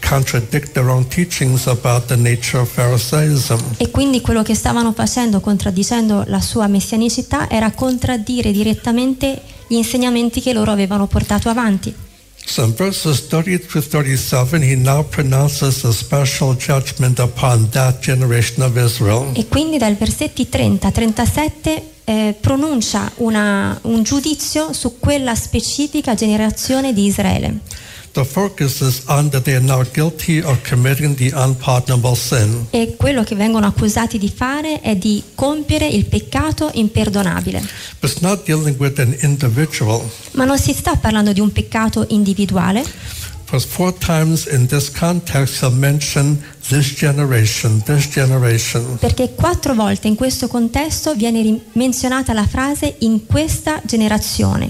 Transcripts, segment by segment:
contradict their own teachings about the nature of Pharisaism. E quindi quello che stavano facendo, contraddicendo la sua messianicità, era contraddire direttamente gli insegnamenti che loro avevano portato avanti. So in verses 30 through 37, he now pronounces a special judgment upon that generation of Israel. E quindi dal versetti 30 a 37 pronuncia un giudizio su quella specifica generazione di Israele. The focus is on that they are now guilty of committing the unpardonable sin. E quello che vengono accusati di fare è di compiere il peccato imperdonabile. But it's not dealing with an individual. Ma non si sta parlando di un peccato individuale. For 4 times in this context he'll mention this generation. Perché 4 volte in questo contesto viene menzionata la frase in questa generazione.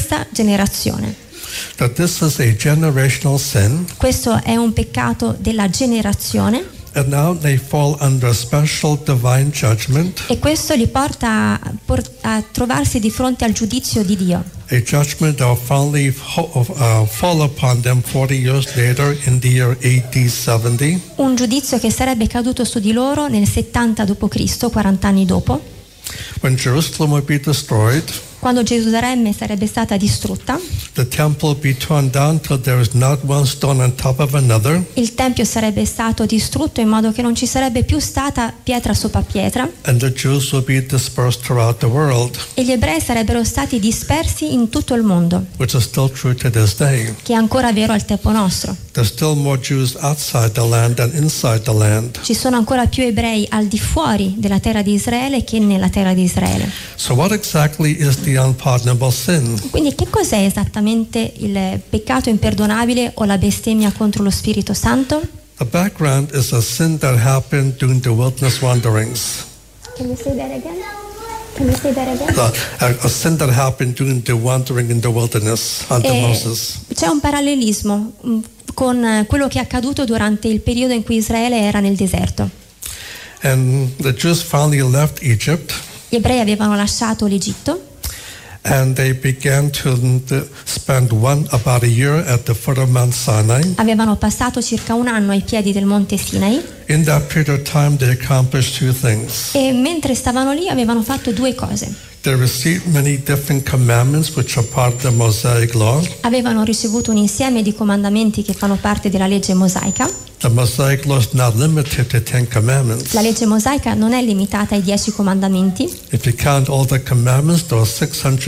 That this is a generational sin. Questo è un peccato della generazione. And now they fall under special divine judgment. E questo li porta a trovarsi di fronte al giudizio di Dio. A judgment that will finally fall upon them 40 years later in the year AD 70. Un giudizio che sarebbe caduto su di loro nel 70 d.C., 40 anni dopo. When Jerusalem would be destroyed. Quando Gerusalemme sarebbe stata distrutta, the temple would be torn down till there is not one stone on top of another. Il tempio sarebbe stato distrutto in modo che non ci sarebbe più stata pietra sopra pietra. And the Jews would be dispersed throughout the world. E gli ebrei sarebbero stati dispersi in tutto il mondo. Which is still true to this day. Che è ancora vero al tempo nostro. There's still more Jews outside the land than inside the land. Ci sono ancora più ebrei al di fuori della terra di Israele che nella terra di Israele. So what exactly is the unpardonable sin? Quindi che cos'è esattamente il peccato imperdonabile o la bestemmia contro lo Spirito Santo? The background is a sin that happened during the wilderness wanderings. Can you say that again? A sin that happened during the wandering in the wilderness under Moses. C'è un parallelismo con quello che è accaduto durante il periodo in cui Israele era nel deserto. And the Jews finally left Egypt. Gli ebrei avevano lasciato l'Egitto. And they began to spend about a year at the foot of Mount Sinai. Avevano passato circa un anno ai piedi del monte Sinai. In that period of time they accomplished 2 things. E mentre stavano lì avevano fatto 2 cose. They received many different commandments which are part of the Mosaic law. Avevano ricevuto un insieme di comandamenti che fanno parte della legge mosaica. The Mosaic law is not limited to 10 commandments. La legge mosaica non è limitata ai 10 comandamenti. If you count all the commandments, there are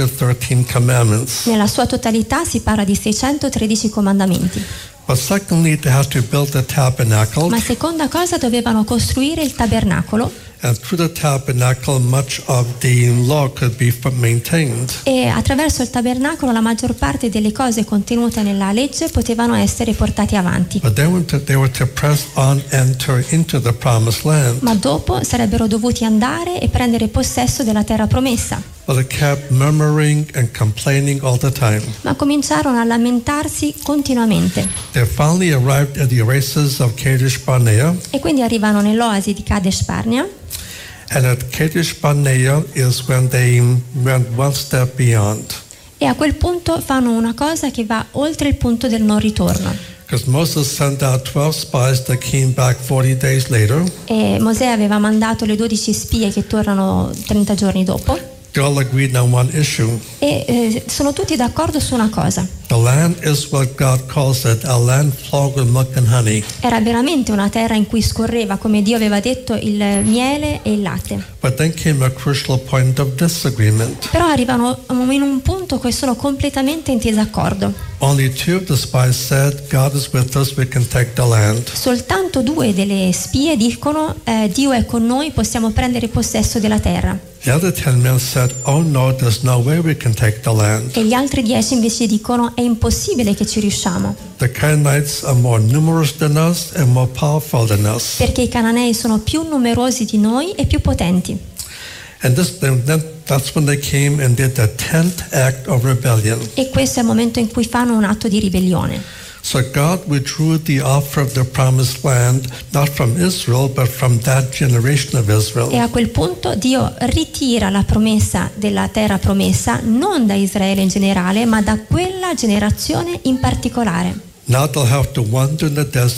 613 commandments. Nella sua totalità si parla di 613 comandamenti. But secondly, they had to build the tabernacle. Ma seconda cosa, dovevano costruire il tabernacolo. And through the tabernacle, much of the law could be maintained. E attraverso il tabernacolo la maggior parte delle cose contenute nella legge potevano essere portate avanti. But they were to press on, enter into the promised land. Ma dopo sarebbero dovuti andare e prendere possesso della terra promessa. But they kept murmuring and complaining all the time. Ma cominciarono a lamentarsi continuamente. They finally arrived at the oasis of Kadesh Barnea. E quindi arrivano nell'oasi di Kadesh Barnea. And at Kadesh Barnea is when they went one step beyond. E a quel punto fanno una cosa che va oltre il punto del non ritorno. Because Moses sent out 12 spies that came back 40 days later. E Mosè aveva mandato le 12 spie che tornano 30 giorni dopo. They all agreed on one issue. E sono tutti d'accordo su una cosa. The land is what God calls it, a land flowing with milk and honey. Era veramente una terra in cui scorreva, come Dio aveva detto, il miele e il latte. But then came a crucial point of disagreement. Però arrivano in un punto che sono completamente in disaccordo. Only 2 of the spies said, God is with us, we can take the land. Soltanto 2 delle spie dicono, Dio è con noi, possiamo prendere possesso della terra. The other 10 men said, oh no, there's no way we can take the land. E gli altri 10 invece dicono, è impossibile che ci riusciamo. The Canaanites are more numerous than us and more powerful than us. Perché i cananei sono più numerosi di noi e più potenti. And that's when they came and did the 10th act of rebellion. E questo è il momento in cui fanno un atto di ribellione. So God withdrew the offer of the promised land, not from Israel, but from that generation of Israel. E a quel punto Dio ritira la promessa della terra promessa non da Israele in generale, ma da quella generazione in particolare. Now they'll have to wander in the desert